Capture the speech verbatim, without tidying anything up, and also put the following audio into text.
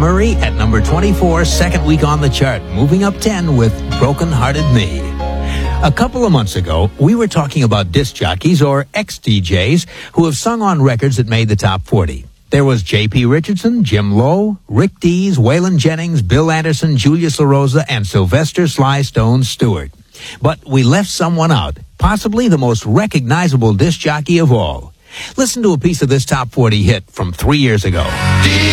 Murray at number twenty-four, second week on the chart, moving up ten with Broken Hearted Me. A couple of months ago, we were talking about disc jockeys or ex-D Js who have sung on records that made the top forty. There was J P. Richardson, Jim Lowe, Rick Dees, Waylon Jennings, Bill Anderson, Julius LaRosa, and Sylvester Sly Stone Stewart. But we left someone out, possibly the most recognizable disc jockey of all. Listen to a piece of this top forty hit from three years ago.